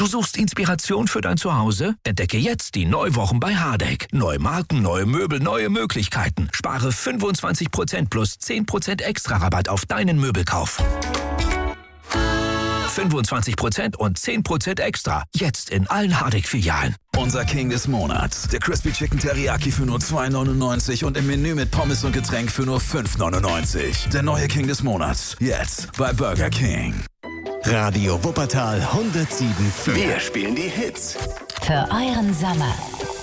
suchst Inspiration für dein Zuhause? Entdecke jetzt die Neuwochen bei Hardegg. Neue Marken, neue Möbel, neue Möglichkeiten. Spare 25% plus 10% extra Rabatt auf deinen Möbelkauf. 25% und 10% extra. Jetzt in allen Hardegg-Filialen. Unser King des Monats. Der Crispy Chicken Teriyaki für nur 2,99 und im Menü mit Pommes und Getränk für nur 5,99. Der neue King des Monats. Jetzt bei Burger King. Radio Wuppertal 107.4. Wir spielen die Hits. Für euren Sommer.